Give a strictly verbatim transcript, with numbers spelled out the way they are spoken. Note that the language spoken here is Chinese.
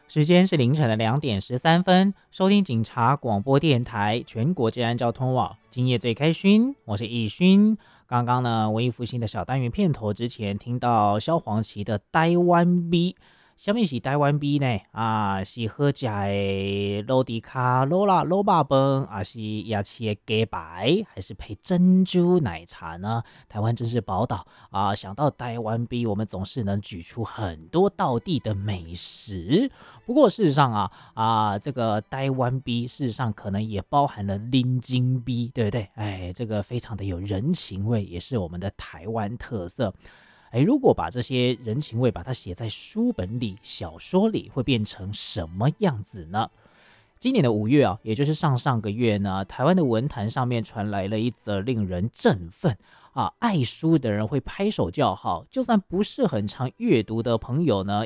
时间是凌晨的两点十三分，收听警察广播电台全国治安交通网，今夜最开勋，我是易勋。刚刚呢，文艺复兴的小单元片头之前听到萧煌奇的台湾 B， 下面是台湾 B 呢？啊，是喝吃的罗迪卡、罗拉、罗巴崩，还是牙齿的鸡排，还是配珍珠奶茶呢？台湾真是宝岛啊！想到台湾 B， 我们总是能举出很多道地的美食。不过事实上啊啊，这个台湾 B 事实上可能也包含了拎金 B， 对不对？哎，这个非常的有人情味，也是我们的台湾特色。哎，如果把这些人情味把它写在书本里、小说里，会变成什么样子呢？今年的五月啊，也就是上上个月呢，台湾的文坛上面传来了一则令人振奋啊，爱书的人会拍手叫好，就算不是很常阅读的朋友呢，